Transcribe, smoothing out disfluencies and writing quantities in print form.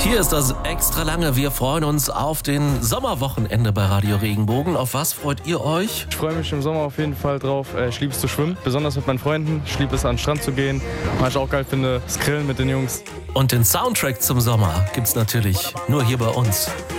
Hier ist das extra lange. Wir freuen uns auf den Sommerwochenende bei Radio Regenbogen. Auf was freut ihr euch? Ich freue mich im Sommer auf jeden Fall drauf. Ich liebe es zu schwimmen, besonders mit meinen Freunden. Ich liebe es, an den Strand zu gehen. Was ich auch geil finde, das Grillen mit den Jungs. Und den Soundtrack zum Sommer gibt's natürlich nur hier bei uns.